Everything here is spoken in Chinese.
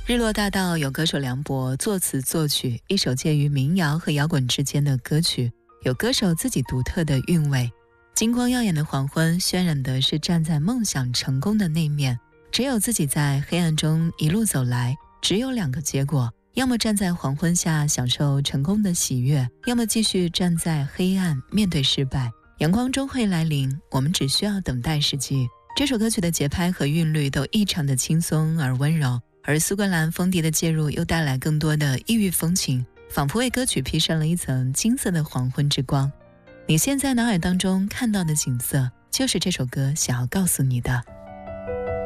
日落大道有歌手梁博作词作曲，一首介于民谣和摇滚之间的歌曲，有歌手自己独特的韵味。金光耀眼的黄昏渲染的是站在梦想成功的那面，只有自己在黑暗中一路走来，只有两个结果，要么站在黄昏下享受成功的喜悦，要么继续站在黑暗面对失败。阳光终会来临，我们只需要等待时机。这首歌曲的节拍和韵律都异常的轻松而温柔，而苏格兰风笛的介入又带来更多的异域风情，仿佛为歌曲披上了一层金色的黄昏之光。你现在脑海当中看到的景色，就是这首歌想要告诉你的。